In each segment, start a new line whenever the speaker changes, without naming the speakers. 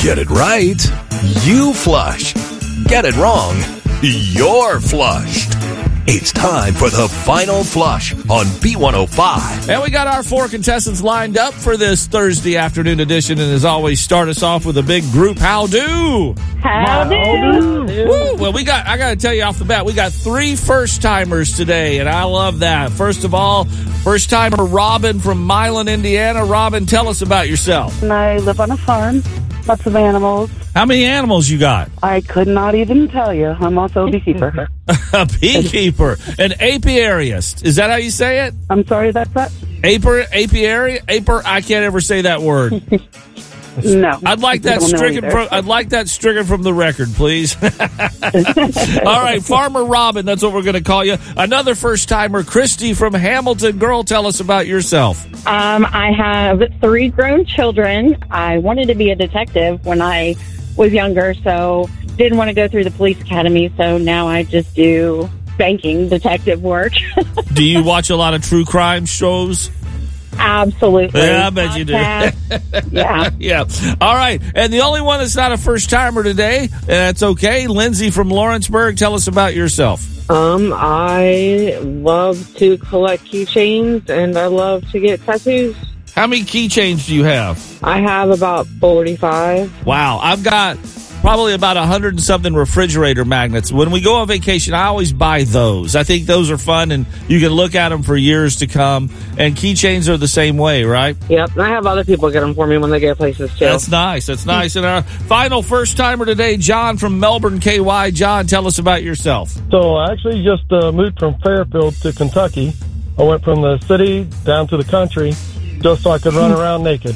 Get it right, you flush. Get it wrong, you're flushed. It's time for the final flush on B105.
And we got our 4 contestants lined up for this Thursday afternoon edition. And as always, start us off with a big group how-do.
How-do.
Woo. Well, I got to tell you off the bat, we got 3 first-timers today, and I love that. First of all, first-timer Robin from Milan, Indiana. Robin, tell us about yourself.
And I live on a farm, lots of animals.
How many animals you got?
I could not even tell you. I'm also a beekeeper.
A beekeeper. An apiarist. Is that how you say it?
I'm sorry, that's that?
Apiary? I can't ever say that word.
No.
I'd like that stricken from the record, please. All right, Farmer Robin, that's what we're going to call you. Another first-timer, Christy from Hamilton. Girl, tell us about yourself.
I have 3 grown children. I wanted to be a detective when I was younger, so didn't want to go through the police academy, so now I just do banking detective work.
Do you watch a lot of true crime shows?
Absolutely.
Yeah, I bet you do.
Yeah.
Yeah. All right. And the only one that's not a first-timer today, and that's okay, Lindsay from Lawrenceburg. Tell us about yourself.
I love to collect keychains, and I love to get tattoos.
How many keychains do you have?
I have about 45.
Wow. I've got probably about 100 and something refrigerator magnets. When we go on vacation, I always buy those. I think those are fun, and you can look at them for years to come. And keychains are the same way, right?
Yep, and I have other people get them for me when they get places, too.
That's nice. That's nice. And our final first-timer today, John from Melbourne, KY. John, tell us about yourself.
So I actually just moved from Fairfield to Kentucky. I went from the city down to the country just so I could run around naked.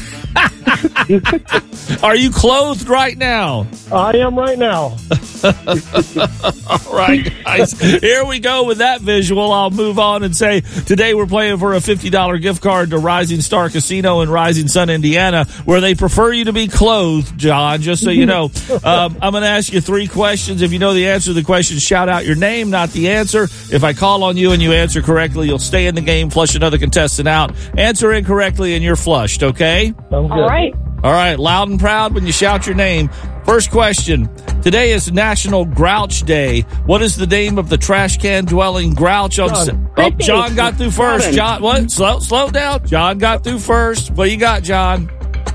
Are you clothed right now?
I am right now.
All right, guys. Here we go with that visual. I'll move on and say today we're playing for a $50 gift card to Rising Star Casino in Rising Sun, Indiana, where they prefer you to be clothed, John, just so you know. I'm going to ask you 3 questions. If you know the answer to the question, shout out your name, not the answer. If I call on you and you answer correctly, you'll stay in the game, flush another contestant out. Answer incorrectly and you're flushed, okay?
Sounds good.
All right.
All right, loud and proud when you shout your name. First question. Today is National Grouch Day. What is the name of the trash can dwelling grouch? John got through first. John, what? Slow down. John got through first. What you got, John?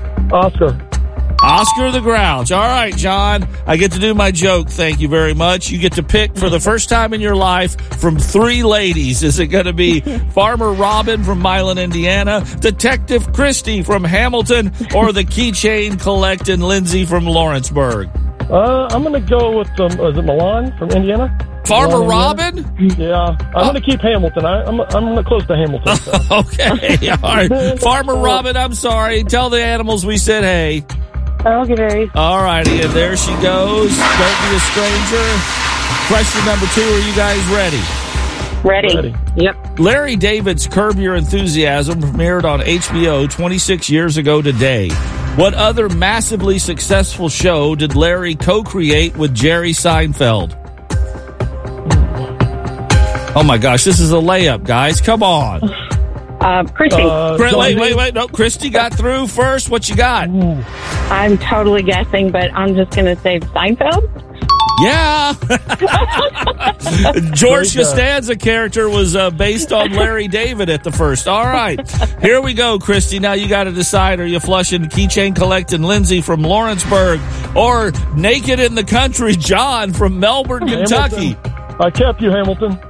Oscar the Grouch. All right, John. I get to do my joke. Thank you very much. You get to pick for the first time in your life from 3 ladies. Is it going to be Farmer Robin from Milan, Indiana, Detective Christy from Hamilton, or the keychain collecting Lindsay from Lawrenceburg?
I'm going to go with, is it Milan from Indiana?
Farmer Robin?
Yeah. I'm going to keep Hamilton. I'm close to Hamilton. So.
Okay. All right. Farmer Robin, I'm sorry. Tell the animals we said hey.
Okay.
All righty, and there she goes. Don't be a stranger. Question number 2, are you guys ready?
Ready.
Yep.
Larry David's Curb Your Enthusiasm premiered on HBO 26 years ago today. What other massively successful show did Larry co-create with Jerry Seinfeld? Oh my gosh, this is a layup, guys. Come on.
Christy.
Wait. No, Christy got through first. What you got?
I'm totally guessing, but I'm just going to say Seinfeld.
Yeah. George Costanza character was based on Larry David at the first. All right. Here we go, Christy. Now you got to decide, are you flushing keychain collecting Lindsay from Lawrenceburg or naked in the country John from Melbourne, Kentucky?
Hamilton. I kept you, Hamilton.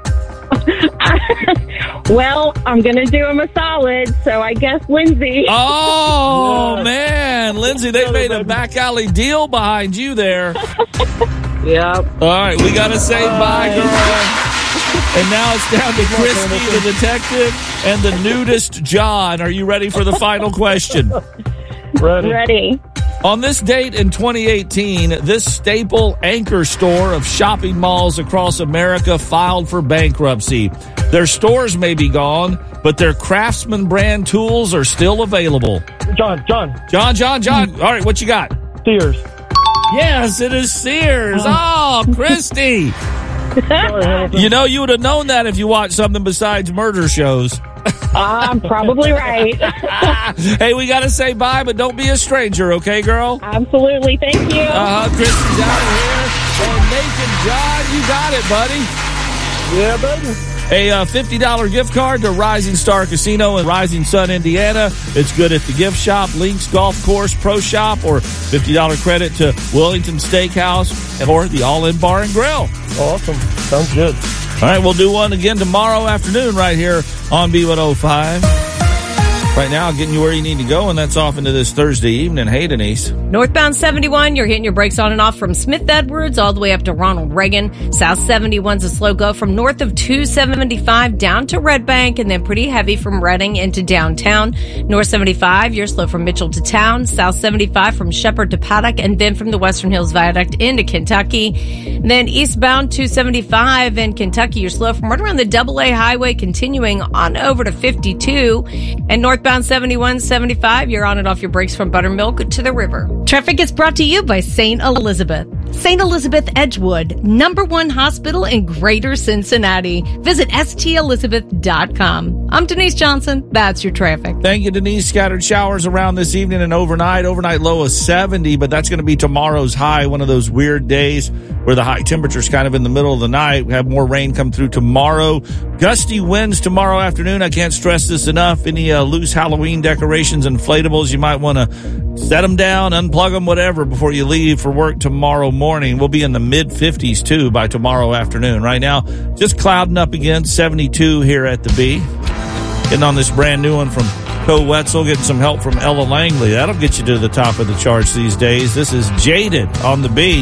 Well, I'm going to do him a solid, so I guess Lindsay.
Oh, man. Lindsay, they made a back alley deal behind you there.
Yep.
All right, we got to say bye, girl. And now it's down to Christy, the detective, and the nudist John. Are you ready for the final question?
Ready.
On this date in 2018, this staple anchor store of shopping malls across America filed for bankruptcy. Their stores may be gone, but their Craftsman brand tools are still available.
John.
All right, what you got?
Sears.
Yes, it is Sears. Oh, Christy.
Sorry,
You know, you would have known that if you watched something besides murder shows.
I'm probably right.
Hey, we got to say bye, but don't be a stranger, okay, girl?
Absolutely. Thank you.
Christy's out of here. And Nathan, John, you got it, buddy.
Yeah, baby.
A $50 gift card to Rising Star Casino in Rising Sun, Indiana. It's good at the gift shop, Links Golf Course, Pro Shop, or $50 credit to Wellington Steakhouse or the All-In Bar and Grill.
Awesome. Sounds good.
All right, we'll do one again tomorrow afternoon right here on B105. Right now, getting you where you need to go, and that's off into this Thursday evening. Hey, Denise.
Northbound 71, you're hitting your brakes on and off from Smith Edwards all the way up to Ronald Reagan. South 71's a slow go from north of 275 down to Red Bank, and then pretty heavy from Reading into downtown. North 75, you're slow from Mitchell to town. South 75 from Shepherd to Paddock, and then from the Western Hills Viaduct into Kentucky. And then eastbound 275 in Kentucky, you're slow from right around the AA highway, continuing on over to 52. And northbound 71, 75, you're on and off your brakes from Buttermilk to the river. Traffic is brought to you by St. Elizabeth. St. Elizabeth Edgewood, #1 hospital in Greater Cincinnati. Visit stelizabeth.com. I'm Denise Johnson. That's your traffic.
Thank you, Denise. Scattered showers around this evening and overnight. Overnight low of 70, but that's going to be tomorrow's high. One of those weird days where the high temperature's kind of in the middle of the night. We have more rain come through tomorrow. Gusty winds tomorrow afternoon. I can't stress this enough. Any loose Halloween decorations, inflatables, you might want to set them down, unplug them, whatever, before you leave for work tomorrow morning. We'll be in the mid-50s, too, by tomorrow afternoon. Right now, just clouding up again, 72 here at the B. Getting on this brand new one from Co Wetzel, getting some help from Ella Langley. That'll get you to the top of the charts these days. This is Jaded on the B.